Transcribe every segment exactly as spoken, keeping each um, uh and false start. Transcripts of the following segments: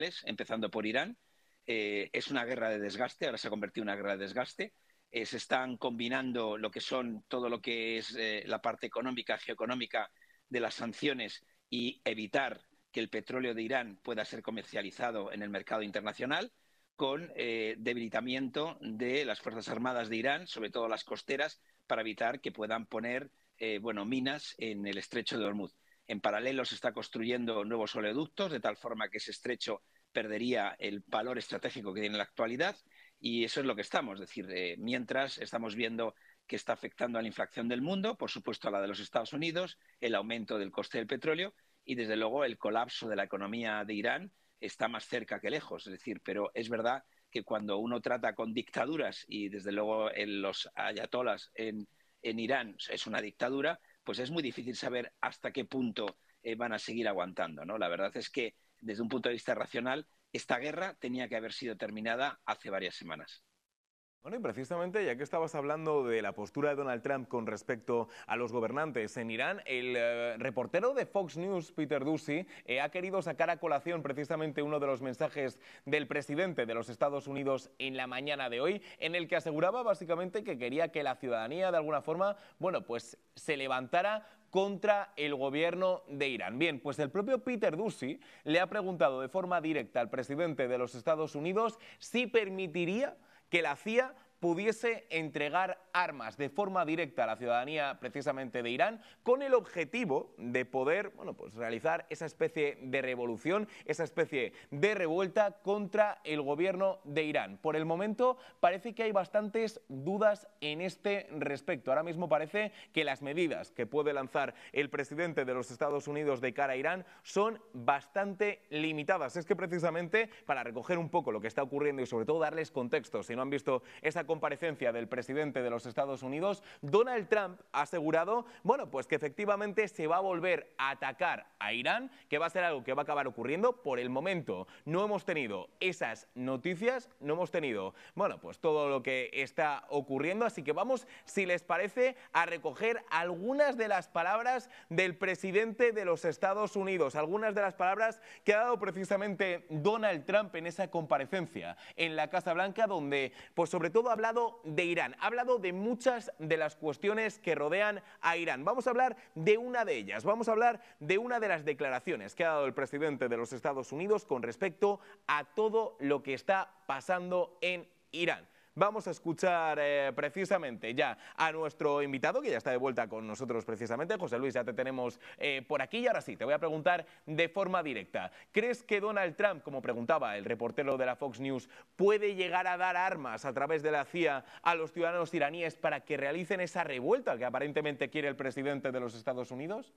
empezando por Irán. Eh, es una guerra de desgaste, ahora se ha convertido en una guerra de desgaste. Eh, se están combinando lo que son todo lo que es eh, la parte económica, geoeconómica de las sanciones y evitar que el petróleo de Irán pueda ser comercializado en el mercado internacional, con eh, debilitamiento de las Fuerzas Armadas de Irán, sobre todo las costeras, para evitar que puedan poner eh, bueno, minas en el estrecho de Hormuz. En paralelo se está construyendo nuevos oleoductos, de tal forma que ese estrecho perdería el valor estratégico que tiene en la actualidad, y eso es lo que estamos. Es decir, eh, mientras estamos viendo que está afectando a la inflación del mundo, por supuesto a la de los Estados Unidos, el aumento del coste del petróleo y, desde luego, el colapso de la economía de Irán está más cerca que lejos. Es decir, pero es verdad que cuando uno trata con dictaduras, y desde luego en los ayatolas en, en Irán es una dictadura, pues es muy difícil saber hasta qué punto eh, van a seguir aguantando, ¿no? La verdad es que, desde un punto de vista racional, esta guerra tenía que haber sido terminada hace varias semanas. Bueno, y precisamente, ya que estabas hablando de la postura de Donald Trump con respecto a los gobernantes en Irán, el eh, reportero de Fox News, Peter Doocy, eh, ha querido sacar a colación precisamente uno de los mensajes del presidente de los Estados Unidos en la mañana de hoy, en el que aseguraba básicamente que quería que la ciudadanía, de alguna forma, bueno, pues se levantara contra el gobierno de Irán. Bien, pues el propio Peter Doocy le ha preguntado de forma directa al presidente de los Estados Unidos si permitiría que la C I A pudiese entregar armas de forma directa a la ciudadanía precisamente de Irán, con el objetivo de poder, bueno, pues realizar esa especie de revolución, esa especie de revuelta contra el gobierno de Irán. Por el momento parece que hay bastantes dudas en este respecto. Ahora mismo parece que las medidas que puede lanzar el presidente de los Estados Unidos de cara a Irán son bastante limitadas. Es que precisamente, para recoger un poco lo que está ocurriendo y sobre todo darles contexto, si no han visto esa comparecencia del presidente de los Estados Unidos, Donald Trump ha asegurado, bueno, pues que efectivamente se va a volver a atacar a Irán, que va a ser algo que va a acabar ocurriendo. Por el momento no hemos tenido esas noticias, no hemos tenido, bueno, pues todo lo que está ocurriendo, así que vamos, si les parece, a recoger algunas de las palabras del presidente de los Estados Unidos, algunas de las palabras que ha dado precisamente Donald Trump en esa comparecencia en la Casa Blanca, donde, pues sobre todo, ha hablado de Irán, ha hablado de muchas de las cuestiones que rodean a Irán. Vamos a hablar de una de ellas, vamos a hablar de una de las declaraciones que ha dado el presidente de los Estados Unidos con respecto a todo lo que está pasando en Irán. Vamos a escuchar eh, precisamente ya a nuestro invitado, que ya está de vuelta con nosotros precisamente. José Luis, ya te tenemos eh, por aquí, y ahora sí, te voy a preguntar de forma directa. ¿Crees que Donald Trump, como preguntaba el reportero de la Fox News, puede llegar a dar armas a través de la C I A a los ciudadanos iraníes para que realicen esa revuelta que aparentemente quiere el presidente de los Estados Unidos?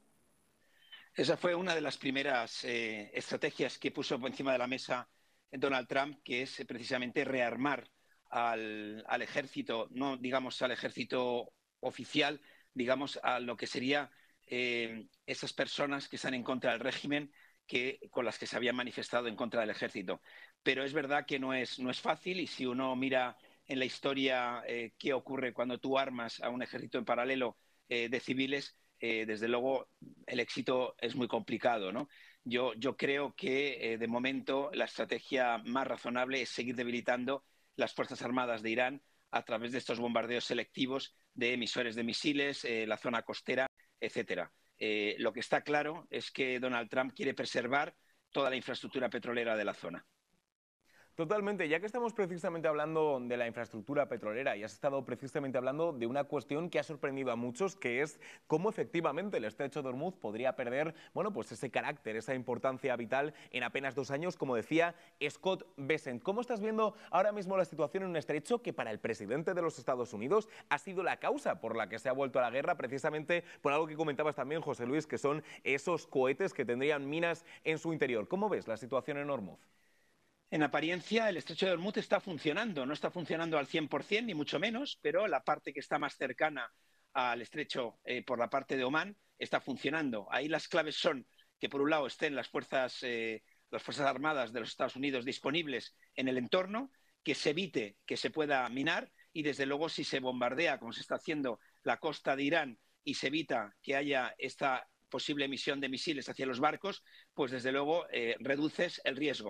Esa fue una de las primeras eh, estrategias que puso por encima de la mesa Donald Trump, que es eh, precisamente rearmar al, al ejército, no digamos al ejército oficial, digamos a lo que sería eh, esas personas que están en contra del régimen, que, con las que se habían manifestado en contra del ejército. Pero es verdad que no es, no es fácil, y si uno mira en la historia eh, qué ocurre cuando tú armas a un ejército en paralelo eh, de civiles, eh, desde luego el éxito es muy complicado, ¿no? Yo, yo creo que eh, de momento la estrategia más razonable es seguir debilitando las Fuerzas Armadas de Irán a través de estos bombardeos selectivos de emisores de misiles, eh, la zona costera, etcétera. Eh, lo que está claro es que Donald Trump quiere preservar toda la infraestructura petrolera de la zona. Totalmente, ya que estamos precisamente hablando de la infraestructura petrolera y has estado precisamente hablando de una cuestión que ha sorprendido a muchos, que es cómo efectivamente el estrecho de Hormuz podría perder, bueno, pues ese carácter, esa importancia vital en apenas dos años, como decía Scott Bessent. ¿Cómo estás viendo ahora mismo la situación en un estrecho que para el presidente de los Estados Unidos ha sido la causa por la que se ha vuelto a la guerra, precisamente por algo que comentabas también, José Luis, que son esos cohetes que tendrían minas en su interior? ¿Cómo ves la situación en Hormuz? En apariencia, el estrecho de Hormuz está funcionando. No está funcionando al cien por cien, ni mucho menos, pero la parte que está más cercana al estrecho, eh, por la parte de Omán, está funcionando. Ahí las claves son que, por un lado, estén las fuerzas, eh, las fuerzas armadas de los Estados Unidos disponibles en el entorno, que se evite que se pueda minar, y, desde luego, si se bombardea, como se está haciendo, la costa de Irán, y se evita que haya esta posible emisión de misiles hacia los barcos, pues, desde luego, eh, reduces el riesgo.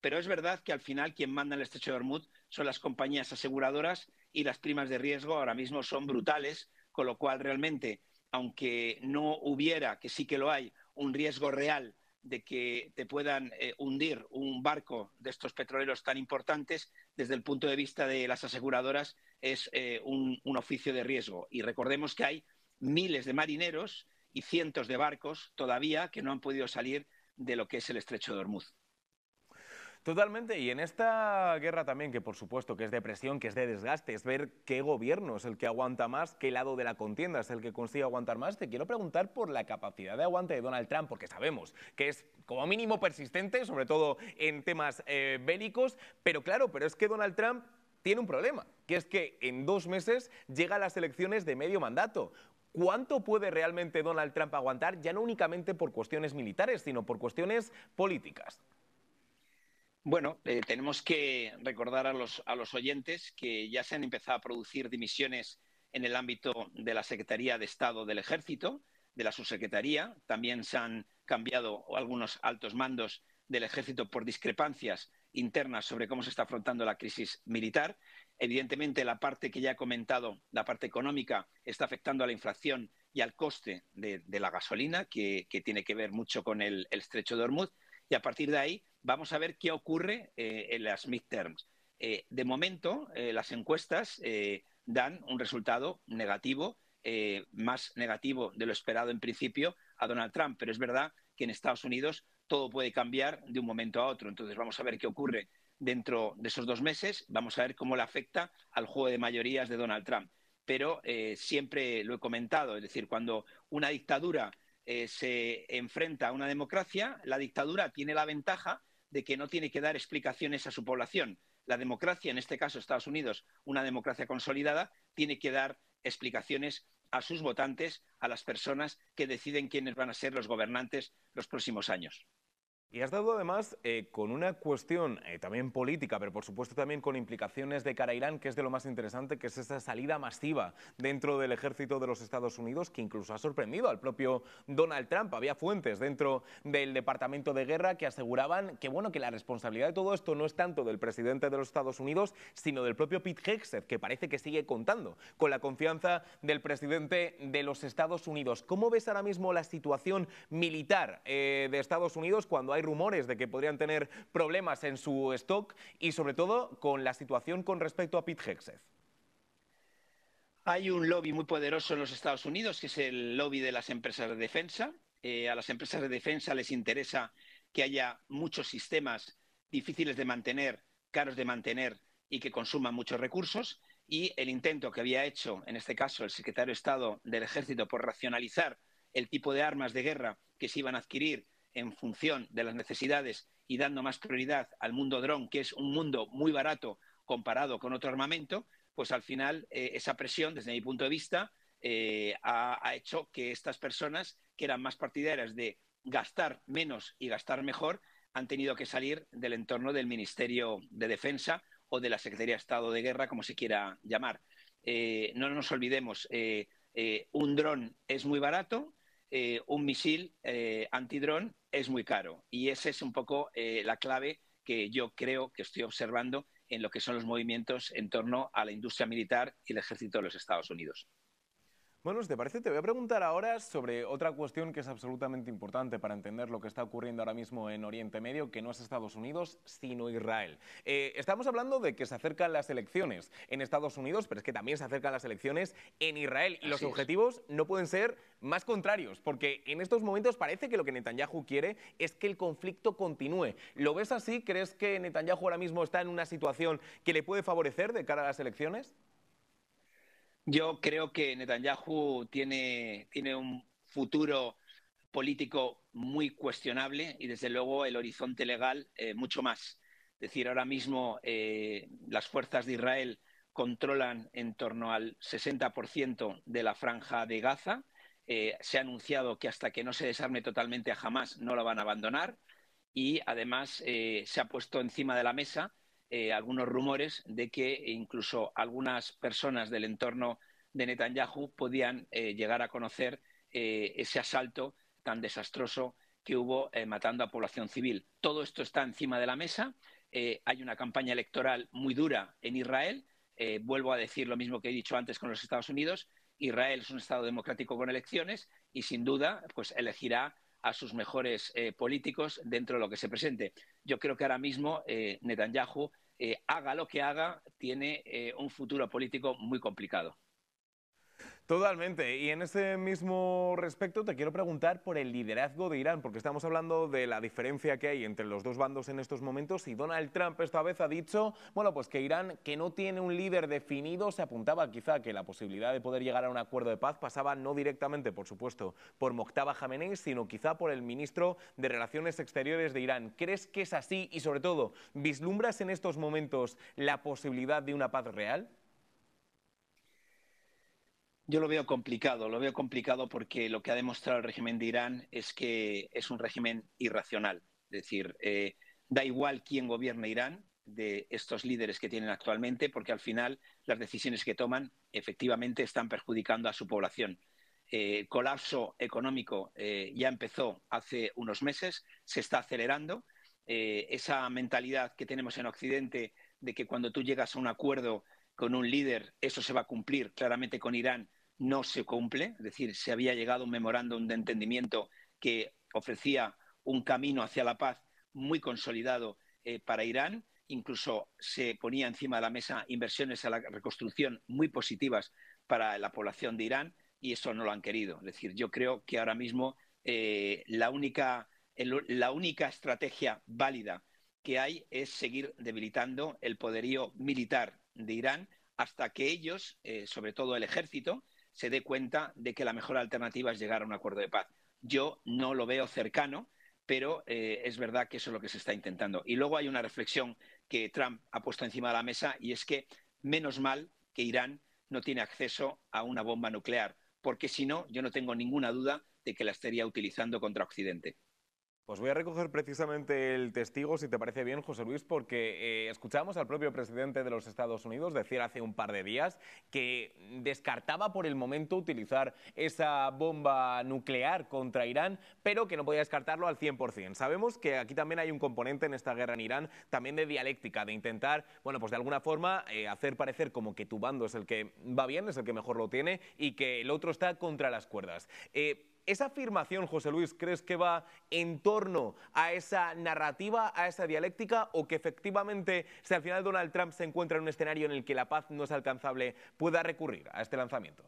pero es verdad que al final quien manda en el estrecho de Hormuz son las compañías aseguradoras y las primas de riesgo ahora mismo son brutales, con lo cual realmente, aunque no hubiera, que sí que lo hay, un riesgo real de que te puedan eh, hundir un barco de estos petroleros tan importantes, desde el punto de vista de las aseguradoras es eh, un, un oficio de riesgo. Y recordemos que hay miles de marineros y cientos de barcos todavía que no han podido salir de lo que es el estrecho de Hormuz. Totalmente, y en esta guerra también, que por supuesto que es de presión, que es de desgaste, es ver qué gobierno es el que aguanta más, qué lado de la contienda es el que consigue aguantar más. Te quiero preguntar por la capacidad de aguante de Donald Trump, porque sabemos que es como mínimo persistente, sobre todo en temas eh, bélicos, pero claro, pero es que Donald Trump tiene un problema, que es que en dos meses llega a las elecciones de medio mandato. ¿Cuánto puede realmente Donald Trump aguantar, ya no únicamente por cuestiones militares, sino por cuestiones políticas? Bueno, eh, tenemos que recordar a los, a los oyentes que ya se han empezado a producir dimisiones en el ámbito de la Secretaría de Estado del Ejército, de la Subsecretaría. También se han cambiado algunos altos mandos del Ejército por discrepancias internas sobre cómo se está afrontando la crisis militar. Evidentemente, la parte que ya he comentado, la parte económica, está afectando a la inflación y al coste de, de la gasolina, que, que tiene que ver mucho con el, el estrecho de Hormuz. Y a partir de ahí vamos a ver qué ocurre eh, en las midterms. Eh, de momento, eh, las encuestas eh, dan un resultado negativo, eh, más negativo de lo esperado en principio a Donald Trump, pero es verdad que en Estados Unidos todo puede cambiar de un momento a otro. Entonces vamos a ver qué ocurre dentro de esos dos meses, vamos a ver cómo le afecta al juego de mayorías de Donald Trump. Pero eh, siempre lo he comentado, es decir, cuando una dictadura eh, se enfrenta a una democracia, la dictadura tiene la ventaja de que no tiene que dar explicaciones a su población. La democracia, en este caso Estados Unidos, una democracia consolidada, tiene que dar explicaciones a sus votantes, a las personas que deciden quiénes van a ser los gobernantes los próximos años. Y has dado además eh, con una cuestión eh, también política, pero por supuesto también con implicaciones de cara a Irán, que es de lo más interesante, que es esa salida masiva dentro del ejército de los Estados Unidos, que incluso ha sorprendido al propio Donald Trump. Había fuentes dentro del Departamento de Guerra que aseguraban que, bueno, que la responsabilidad de todo esto no es tanto del presidente de los Estados Unidos, sino del propio Pete Hegseth, que parece que sigue contando con la confianza del presidente de los Estados Unidos. ¿Cómo ves ahora mismo la situación militar eh, de Estados Unidos cuando hay rumores de que podrían tener problemas en su stock y sobre todo con la situación con respecto a Pete Hegseth? Hay un lobby muy poderoso en los Estados Unidos, que es el lobby de las empresas de defensa. Eh, a las empresas de defensa les interesa que haya muchos sistemas difíciles de mantener, caros de mantener y que consuman muchos recursos. Y el intento que había hecho, en este caso, el secretario de Estado del Ejército por racionalizar el tipo de armas de guerra que se iban a adquirir en función de las necesidades y dando más prioridad al mundo dron, que es un mundo muy barato comparado con otro armamento, pues al final eh, esa presión, desde mi punto de vista, eh, ha, ha hecho que estas personas, que eran más partidarias de gastar menos y gastar mejor, han tenido que salir del entorno del Ministerio de Defensa o de la Secretaría de Estado de Guerra, como se quiera llamar. Eh, no nos olvidemos, eh, eh, un dron es muy barato, eh, un misil eh, antidrón es muy caro. Y esa es un poco eh, la clave que yo creo que estoy observando en lo que son los movimientos en torno a la industria militar y el ejército de los Estados Unidos. Bueno, si te parece, te voy a preguntar ahora sobre otra cuestión que es absolutamente importante para entender lo que está ocurriendo ahora mismo en Oriente Medio, que no es Estados Unidos, sino Israel. Eh, estamos hablando de que se acercan las elecciones en Estados Unidos, pero es que también se acercan las elecciones en Israel. Y Así los es. objetivos no pueden ser más contrarios, porque en estos momentos parece que lo que Netanyahu quiere es que el conflicto continúe. ¿Lo ves así? ¿Crees que Netanyahu ahora mismo está en una situación que le puede favorecer de cara a las elecciones? Yo creo que Netanyahu tiene, tiene un futuro político muy cuestionable y, desde luego, el horizonte legal eh, mucho más. Es decir, ahora mismo eh, las fuerzas de Israel controlan en torno al sesenta por ciento de la franja de Gaza. Eh, se ha anunciado que hasta que no se desarme totalmente a Hamás no la van a abandonar y, además, eh, se ha puesto encima de la mesa eh, algunos rumores de que incluso algunas personas del entorno de Netanyahu podían eh, llegar a conocer eh, ese asalto tan desastroso que hubo eh, matando a población civil. Todo esto está encima de la mesa. eh, hay una campaña electoral muy dura en Israel. Eh, vuelvo a decir lo mismo que he dicho antes con los Estados Unidos. Israel es un Estado democrático con elecciones y, sin duda, pues elegirá a sus mejores eh, políticos dentro de lo que se presente. Yo creo que ahora mismo eh, Netanyahu, eh, haga lo que haga, tiene eh, un futuro político muy complicado. Totalmente. Y en ese mismo respecto te quiero preguntar por el liderazgo de Irán, porque estamos hablando de la diferencia que hay entre los dos bandos en estos momentos y Donald Trump esta vez ha dicho, bueno, pues que Irán, que no tiene un líder definido, se apuntaba quizá que la posibilidad de poder llegar a un acuerdo de paz pasaba no directamente, por supuesto, por Mojtaba Jamenei, sino quizá por el ministro de Relaciones Exteriores de Irán. ¿Crees que es así y, sobre todo, vislumbras en estos momentos la posibilidad de una paz real? Yo lo veo complicado, lo veo complicado porque lo que ha demostrado el régimen de Irán es que es un régimen irracional. Es decir, eh, da igual quién gobierne Irán, de estos líderes que tienen actualmente, porque al final las decisiones que toman efectivamente están perjudicando a su población. Eh, el colapso económico eh, ya empezó hace unos meses, se está acelerando. Eh, esa mentalidad que tenemos en Occidente de que cuando tú llegas a un acuerdo con un líder, eso se va a cumplir. Claramente con Irán no se cumple, es decir, se había llegado a un memorándum de entendimiento que ofrecía un camino hacia la paz muy consolidado eh, para Irán. Incluso se ponía encima de la mesa inversiones a la reconstrucción muy positivas para la población de Irán y eso no lo han querido. Es decir, yo creo que ahora mismo eh, la única, el, la única estrategia válida que hay es seguir debilitando el poderío militar de Irán hasta que ellos, eh, sobre todo el ejército, se dé cuenta de que la mejor alternativa es llegar a un acuerdo de paz. Yo no lo veo cercano, pero eh, es verdad que eso es lo que se está intentando. Y luego hay una reflexión que Trump ha puesto encima de la mesa y es que menos mal que Irán no tiene acceso a una bomba nuclear, porque si no, yo no tengo ninguna duda de que la estaría utilizando contra Occidente. Pues voy a recoger precisamente el testigo, si te parece bien, José Luis, porque eh, escuchamos al propio presidente de los Estados Unidos decir hace un par de días que descartaba por el momento utilizar esa bomba nuclear contra Irán, pero que no podía descartarlo al cien por cien. Sabemos que aquí también hay un componente en esta guerra en Irán, también de dialéctica, de intentar, bueno, pues de alguna forma eh, hacer parecer como que tu bando es el que va bien, es el que mejor lo tiene y que el otro está contra las cuerdas. Eh, ¿Esa afirmación, José Luis, crees que va en torno a esa narrativa, a esa dialéctica, o que efectivamente, si al final Donald Trump se encuentra en un escenario en el que la paz no es alcanzable, pueda recurrir a este lanzamiento?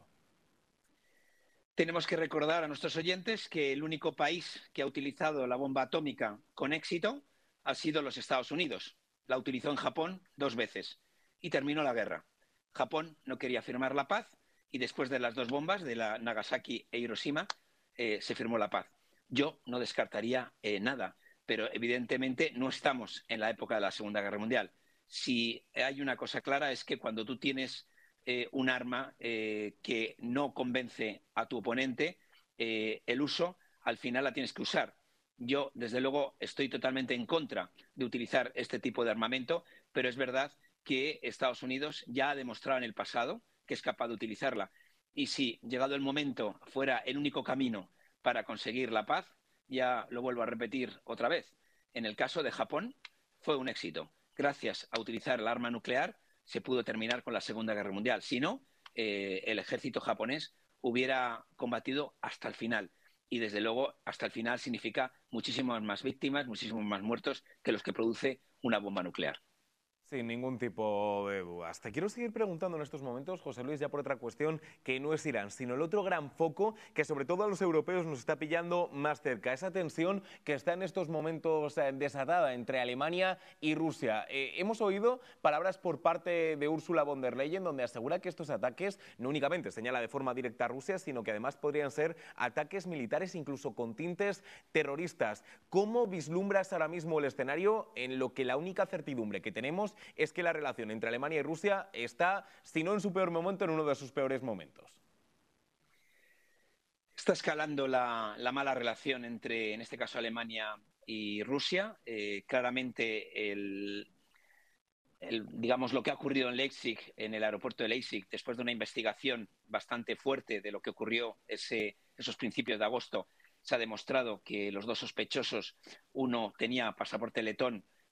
Tenemos que recordar a nuestros oyentes que el único país que ha utilizado la bomba atómica con éxito ha sido los Estados Unidos. La utilizó en Japón dos veces y terminó la guerra. Japón no quería firmar la paz y después de las dos bombas, de la Nagasaki e Hiroshima, eh, se firmó la paz. Yo no descartaría eh, nada, pero evidentemente no estamos en la época de la Segunda Guerra Mundial. Si hay una cosa clara es que cuando tú tienes eh, un arma eh, que no convence a tu oponente, eh, el uso al final la tienes que usar. Yo, desde luego, estoy totalmente en contra de utilizar este tipo de armamento, pero es verdad que Estados Unidos ya ha demostrado en el pasado que es capaz de utilizarla. Y si, llegado el momento, fuera el único camino para conseguir la paz, ya lo vuelvo a repetir otra vez. En el caso de Japón, fue un éxito. Gracias a utilizar el arma nuclear, se pudo terminar con la Segunda Guerra Mundial. Si no, eh, el ejército japonés hubiera combatido hasta el final. Y desde luego, hasta el final significa muchísimas más víctimas, muchísimos más muertos que los que produce una bomba nuclear. Sin ningún tipo de dudas. Te quiero seguir preguntando en estos momentos, José Luis, ya por otra cuestión que no es Irán, sino el otro gran foco que sobre todo a los europeos nos está pillando más cerca. Esa tensión que está en estos momentos eh, desatada entre Alemania y Rusia. Eh, hemos oído palabras por parte de Ursula von der Leyen donde asegura que estos ataques no únicamente señala de forma directa a Rusia, sino que además podrían ser ataques militares incluso con tintes terroristas. ¿Cómo vislumbras ahora mismo el escenario en lo que la única certidumbre que tenemos es que la relación entre Alemania y Rusia está, si no en su peor momento, en uno de sus peores momentos? Está escalando la, la mala relación entre, en este caso, Alemania y Rusia. Eh, claramente, el, el, digamos, lo que ha ocurrido en Leipzig, en el aeropuerto de Leipzig, después de una investigación bastante fuerte de lo que ocurrió ese, esos principios de agosto, se ha demostrado que los dos sospechosos, uno tenía pasaporte letón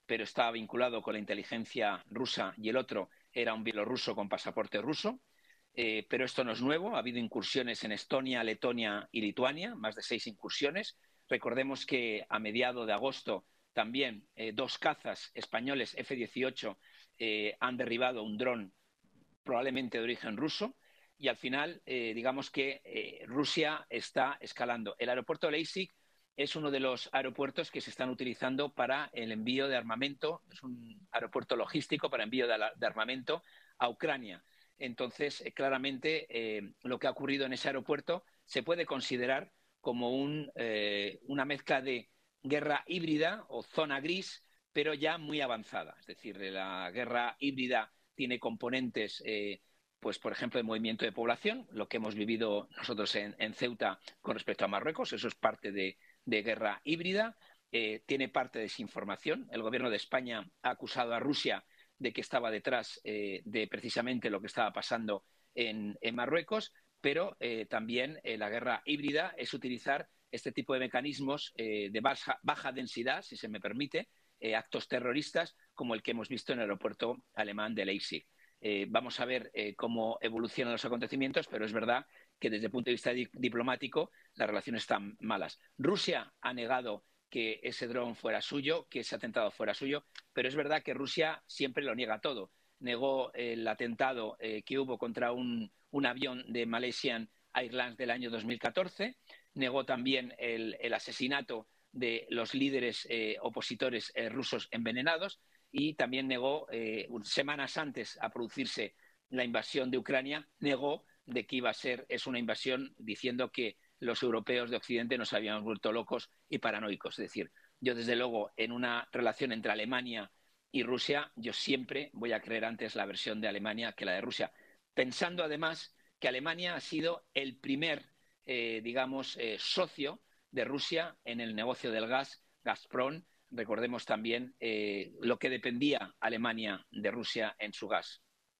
pero estaba vinculado con la inteligencia rusa y el otro era un bielorruso con pasaporte ruso. Eh, pero esto no es nuevo, ha habido incursiones en Estonia, Letonia y Lituania, más de seis incursiones. Recordemos que a mediados de agosto también eh, dos cazas españoles F dieciocho eh, han derribado un dron probablemente de origen ruso y al final eh, digamos que eh, Rusia está escalando. El aeropuerto de Leipzig es uno de los aeropuertos que se están utilizando para el envío de armamento, es un aeropuerto logístico para envío de, de armamento a Ucrania. Entonces, eh, claramente, eh, lo que ha ocurrido en ese aeropuerto se puede considerar como un, eh, una mezcla de guerra híbrida o zona gris, pero ya muy avanzada. Es decir, la guerra híbrida tiene componentes, eh, pues, por ejemplo, de movimiento de población, lo que hemos vivido nosotros en, en Ceuta con respecto a Marruecos, eso es parte de, de guerra híbrida. Eh, tiene parte de desinformación. El gobierno de España ha acusado a Rusia de que estaba detrás eh, de precisamente lo que estaba pasando en, en Marruecos, pero eh, también eh, la guerra híbrida es utilizar este tipo de mecanismos eh, de baja, baja densidad, si se me permite, eh, actos terroristas como el que hemos visto en el aeropuerto alemán de Leipzig. Eh, vamos a ver eh, cómo evolucionan los acontecimientos, pero es verdad que desde el punto de vista di diplomático las relaciones están malas. Rusia ha negado que ese dron fuera suyo, que ese atentado fuera suyo, pero es verdad que Rusia siempre lo niega todo. Negó el atentado eh, que hubo contra un, un avión de Malaysian Airlines del año dos mil catorce, negó también el, el asesinato de los líderes eh, opositores eh, rusos envenenados y también negó, eh, semanas antes a producirse la invasión de Ucrania, negó de que iba a ser, es una invasión, diciendo que los europeos de Occidente nos habíamos vuelto locos y paranoicos. Es decir, yo desde luego en una relación entre Alemania y Rusia, yo siempre voy a creer antes la versión de Alemania que la de Rusia, pensando además que Alemania ha sido el primer, eh, digamos, eh, socio de Rusia en el negocio del gas, Gazprom. Recordemos también eh, lo que dependía Alemania de Rusia en su gas.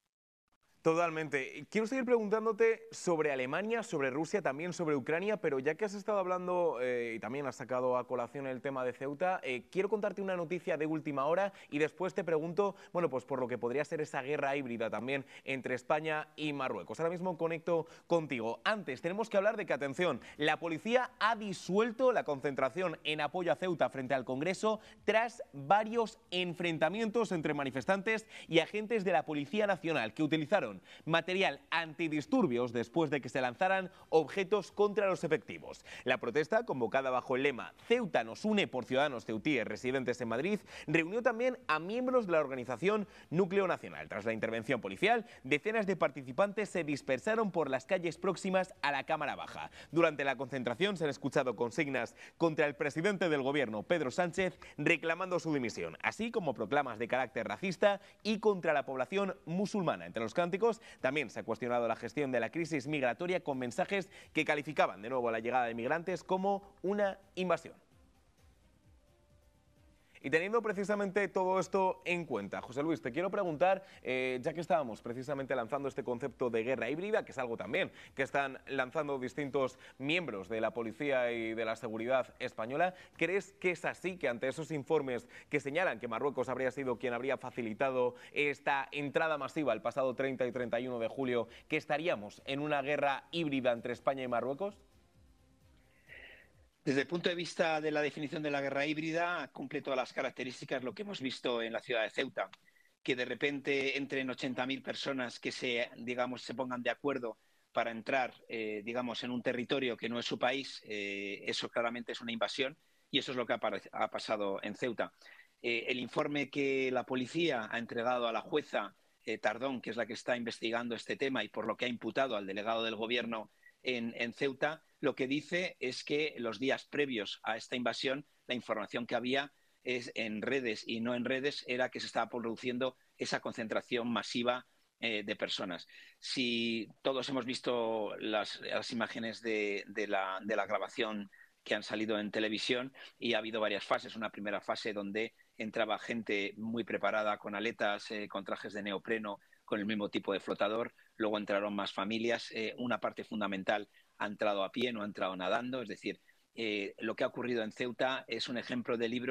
Totalmente. Quiero seguir preguntándote sobre Alemania, sobre Rusia, también sobre Ucrania, pero ya que has estado hablando eh, y también has sacado a colación el tema de Ceuta, eh, quiero contarte una noticia de última hora y después te pregunto, bueno, pues por lo que podría ser esa guerra híbrida también entre España y Marruecos. Ahora mismo conecto contigo. Antes, tenemos que hablar de que, atención, la policía ha disuelto la concentración en apoyo a Ceuta frente al Congreso tras varios enfrentamientos entre manifestantes y agentes de la Policía Nacional que utilizaron material antidisturbios después de que se lanzaran objetos contra los efectivos. La protesta, convocada bajo el lema Ceuta nos une por ciudadanos ceutíes residentes en Madrid, reunió también a miembros de la organización Núcleo Nacional. Tras la intervención policial, decenas de participantes se dispersaron por las calles próximas a la Cámara Baja. Durante la concentración se han escuchado consignas contra el presidente del gobierno, Pedro Sánchez, reclamando su dimisión, así como proclamas de carácter racista y contra la población musulmana. Entre los cánticos también se ha cuestionado la gestión de la crisis migratoria con mensajes que calificaban de nuevo la llegada de migrantes como una invasión. Y teniendo precisamente todo esto en cuenta, José Luis, te quiero preguntar, eh, ya que estábamos precisamente lanzando este concepto de guerra híbrida, que es algo también que están lanzando distintos miembros de la policía y de la seguridad española, ¿crees que es así, que ante esos informes que señalan que Marruecos habría sido quien habría facilitado esta entrada masiva el pasado treinta y treinta y uno de julio, que estaríamos en una guerra híbrida entre España y Marruecos? Desde el punto de vista de la definición de la guerra híbrida, cumple todas las características lo que hemos visto en la ciudad de Ceuta, que de repente entren ochenta mil personas que se, digamos, se pongan de acuerdo para entrar, eh, digamos, en un territorio que no es su país. Eh, eso claramente es una invasión y eso es lo que ha, ha pasado en Ceuta. Eh, el informe que la policía ha entregado a la jueza eh, Tardón, que es la que está investigando este tema y por lo que ha imputado al delegado del gobierno en, en Ceuta, lo que dice es que los días previos a esta invasión, la información que había es en redes y no en redes era que se estaba produciendo esa concentración masiva eh, de personas. Si todos hemos visto las, las imágenes de, de, la, de la grabación que han salido en televisión y ha habido varias fases. Una primera fase donde entraba gente muy preparada con aletas, eh, con trajes de neopreno, con el mismo tipo de flotador. Luego entraron más familias. Eh, una parte fundamental ha entrado a pie, no ha entrado nadando. Es decir, eh, lo que ha ocurrido en Ceuta es un ejemplo de libro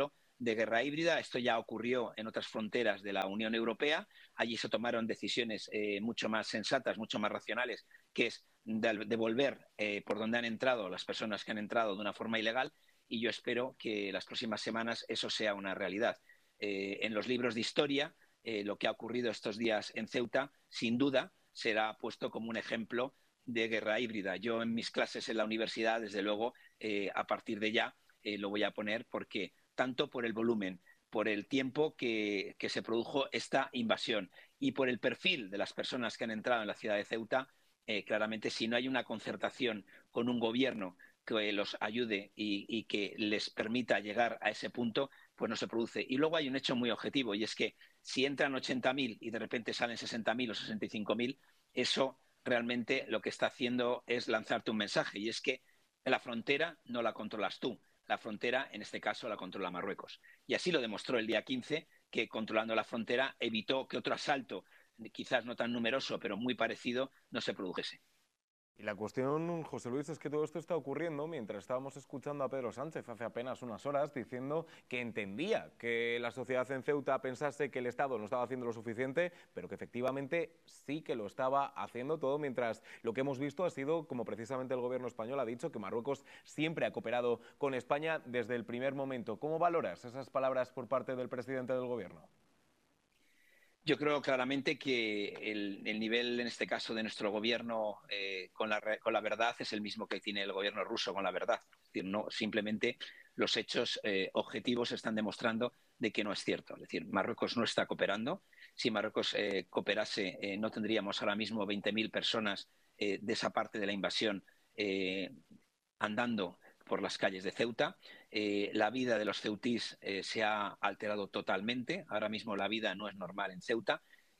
de guerra híbrida. Esto ya ocurrió en otras fronteras de la Unión Europea. Allí se tomaron decisiones eh, mucho más sensatas, mucho más racionales, que es devolver eh, por donde han entrado las personas que han entrado de una forma ilegal, y yo espero que las próximas semanas eso sea una realidad. Eh, en los libros de historia, eh, lo que ha ocurrido estos días en Ceuta, sin duda, será puesto como un ejemplo de guerra híbrida. Yo en mis clases en la universidad, desde luego, eh, a partir de ya eh, lo voy a poner, porque tanto por el volumen, por el tiempo que, que se produjo esta invasión y por el perfil de las personas que han entrado en la ciudad de Ceuta, eh, claramente si no hay una concertación con un gobierno que los ayude y, y que les permita llegar a ese punto, pues no se produce. Y luego hay un hecho muy objetivo, y es que si entran ochenta mil y de repente salen sesenta mil o sesenta y cinco mil, eso realmente lo que está haciendo es lanzarte un mensaje, y es que la frontera no la controlas tú, la frontera en este caso la controla Marruecos. Y así lo demostró el día quince, que controlando la frontera evitó que otro asalto, quizás no tan numeroso, pero muy parecido, no se produjese. Y la cuestión, José Luis, es que todo esto está ocurriendo mientras estábamos escuchando a Pedro Sánchez hace apenas unas horas diciendo que entendía que la sociedad en Ceuta pensase que el Estado no estaba haciendo lo suficiente, pero que efectivamente sí que lo estaba haciendo todo, mientras lo que hemos visto ha sido, como precisamente el gobierno español ha dicho, que Marruecos siempre ha cooperado con España desde el primer momento. ¿Cómo valoras esas palabras por parte del presidente del gobierno? Yo creo claramente que el, el nivel, en este caso, de nuestro gobierno eh, con, la, con la verdad es el mismo que tiene el gobierno ruso con la verdad. Es decir, no, simplemente los hechos eh, objetivos están demostrando de que no es cierto. Es decir, Marruecos no está cooperando. Si Marruecos eh, cooperase, eh, no tendríamos ahora mismo veinte mil personas eh, de esa parte de la invasión eh, andando por las calles de Ceuta. Eh, la vida de los ceutís eh, se ha alterado totalmente. Ahora mismo la vida no es normal en Ceuta.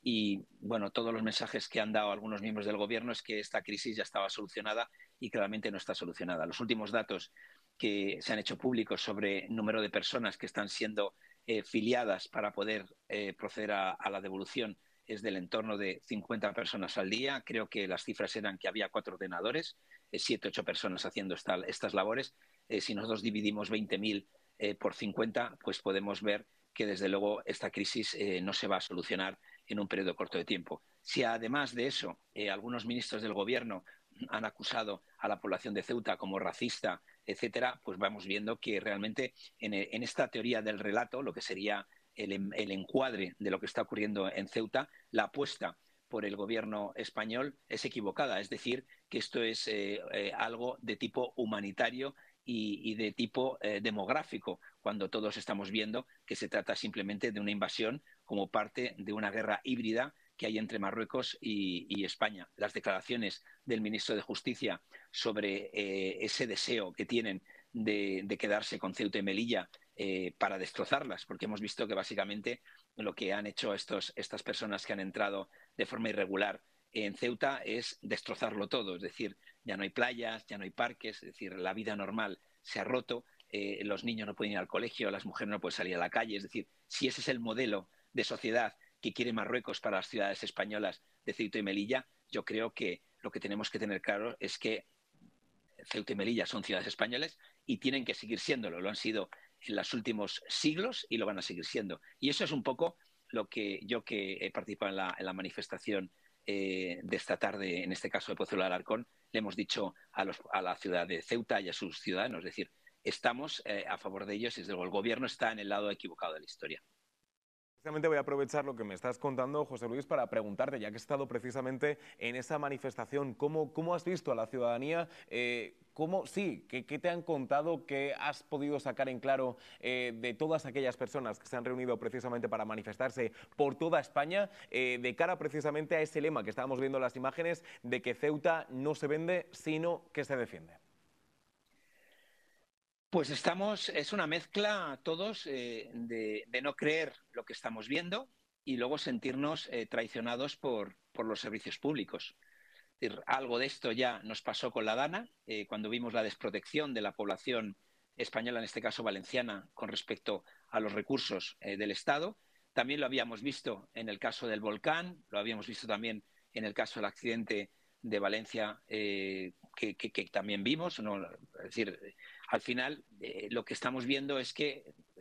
Y bueno, todos los mensajes que han dado algunos miembros del gobierno es que esta crisis ya estaba solucionada, y claramente no está solucionada. Los últimos datos que se han hecho públicos sobre el número de personas que están siendo eh, filiadas para poder eh, proceder a, a la devolución es del entorno de cincuenta personas al día. Creo que las cifras eran que había cuatro ordenadores, eh, siete, ocho personas haciendo esta, estas labores. Eh, si nosotros dividimos veinte mil eh, por cincuenta, pues podemos ver que desde luego esta crisis eh, no se va a solucionar en un periodo corto de tiempo. Si además de eso eh, algunos ministros del gobierno han acusado a la población de Ceuta como racista, etcétera, pues vamos viendo que realmente en, en esta teoría del relato, lo que sería el, el encuadre de lo que está ocurriendo en Ceuta, la apuesta por el gobierno español es equivocada. Es decir, que esto es eh, eh, algo de tipo humanitario y, y de tipo eh, demográfico, cuando todos estamos viendo que se trata simplemente de una invasión como parte de una guerra híbrida que hay entre Marruecos y, y España. Las declaraciones del ministro de Justicia sobre eh, ese deseo que tienen de, de quedarse con Ceuta y Melilla eh, para destrozarlas, porque hemos visto que básicamente lo que han hecho estos, estas personas que han entrado de forma irregular en Ceuta es destrozarlo todo. Es decir, ya no hay playas, ya no hay parques, es decir, la vida normal se ha roto, eh, los niños no pueden ir al colegio, las mujeres no pueden salir a la calle. Es decir, si ese es el modelo de sociedad que quiere Marruecos para las ciudades españolas de Ceuta y Melilla, yo creo que lo que tenemos que tener claro es que Ceuta y Melilla son ciudades españolas y tienen que seguir siéndolo. Lo han sido en los últimos siglos y lo van a seguir siendo. Y eso es un poco lo que yo, que he participado en la, en la manifestación eh, de esta tarde, en este caso de Pozuelo de Alarcón, le hemos dicho a, los, a la ciudad de Ceuta y a sus ciudadanos. Es decir, estamos eh, a favor de ellos y desde luego el gobierno está en el lado equivocado de la historia. Precisamente voy a aprovechar lo que me estás contando, José Luis, para preguntarte, ya que has estado precisamente en esa manifestación, ¿cómo, cómo has visto a la ciudadanía? Eh, ¿Cómo, sí, ¿qué, qué te han contado, qué has podido sacar en claro eh, de todas aquellas personas que se han reunido precisamente para manifestarse por toda España, eh, de cara precisamente a ese lema que estábamos viendo en las imágenes de que Ceuta no se vende, sino que se defiende? Pues estamos, es una mezcla todos eh, de, de no creer lo que estamos viendo y luego sentirnos eh, traicionados por, por los servicios públicos. Es decir, algo de esto ya nos pasó con la DANA, eh, cuando vimos la desprotección de la población española, en este caso valenciana, con respecto a los recursos eh, del Estado. También lo habíamos visto en el caso del volcán, lo habíamos visto también en el caso del accidente de Valencia, eh, que, que, que también vimos, ¿no? Es decir, al final eh, lo que estamos viendo es que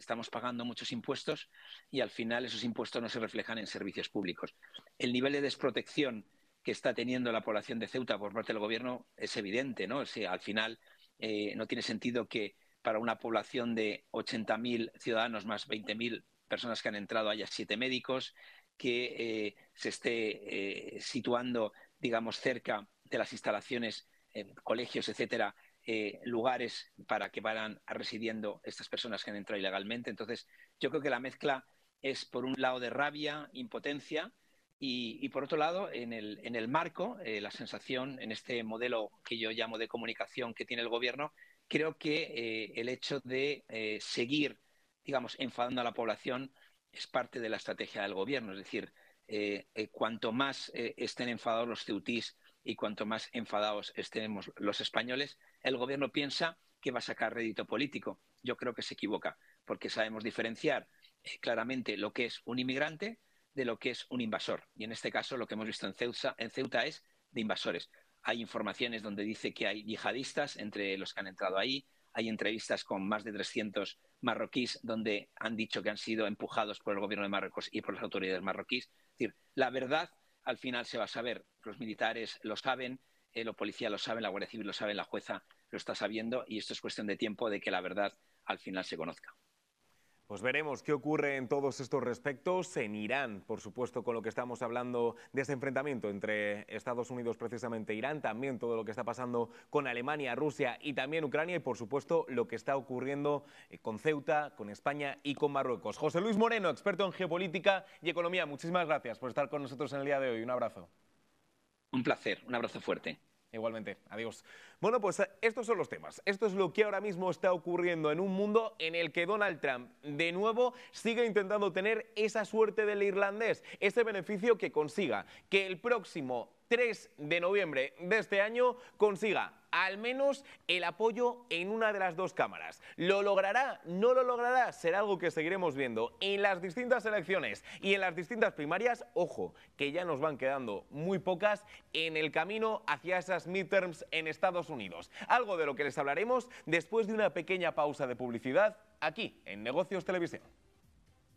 estamos pagando muchos impuestos y al final esos impuestos no se reflejan en servicios públicos. El nivel de desprotección que está teniendo la población de Ceuta por parte del gobierno es evidente, ¿no? O sea, al final eh, no tiene sentido que para una población de ochenta mil ciudadanos más veinte mil personas que han entrado haya siete médicos, que eh, se esté eh, situando, digamos, cerca de las instalaciones, eh, colegios, etcétera, eh, lugares para que vayan residiendo estas personas que han entrado ilegalmente. Entonces, yo creo que la mezcla es, por un lado, de rabia, impotencia, y, y por otro lado, en el, en el marco, eh, la sensación, en este modelo que yo llamo de comunicación que tiene el gobierno, creo que eh, el hecho de eh, seguir, digamos, enfadando a la población es parte de la estrategia del gobierno. Es decir, eh, eh, cuanto más eh, estén enfadados los ceutís y cuanto más enfadados estemos los españoles, el gobierno piensa que va a sacar rédito político. Yo creo que se equivoca, porque sabemos diferenciar eh, claramente lo que es un inmigrante de lo que es un invasor. Y en este caso lo que hemos visto en Ceuta, en Ceuta es de invasores. Hay informaciones donde dice que hay yihadistas entre los que han entrado ahí. Hay entrevistas con más de trescientos marroquíes donde han dicho que han sido empujados por el gobierno de Marruecos y por las autoridades marroquíes. Es decir, la verdad al final se va a saber. Los militares lo saben, eh, los policías lo saben, la Guardia Civil lo sabe, la jueza lo está sabiendo, y esto es cuestión de tiempo de que la verdad al final se conozca. Pues veremos qué ocurre en todos estos respectos en Irán, por supuesto, con lo que estamos hablando de este enfrentamiento entre Estados Unidos, precisamente e Irán, también todo lo que está pasando con Alemania, Rusia y también Ucrania, y por supuesto lo que está ocurriendo con Ceuta, con España y con Marruecos. José Luis Moreno, experto en geopolítica y economía, muchísimas gracias por estar con nosotros en el día de hoy. Un abrazo. Un placer, un abrazo fuerte. Igualmente, adiós. Bueno, pues estos son los temas. Esto es lo que ahora mismo está ocurriendo en un mundo en el que Donald Trump, de nuevo, sigue intentando tener esa suerte del irlandés, ese beneficio que consiga que el próximo tres de noviembre de este año consiga al menos el apoyo en una de las dos cámaras. ¿Lo logrará? ¿No lo logrará? Será algo que seguiremos viendo en las distintas elecciones y en las distintas primarias. Ojo, que ya nos van quedando muy pocas en el camino hacia esas midterms en Estados Unidos. Algo de lo que les hablaremos después de una pequeña pausa de publicidad aquí en Negocios Televisión.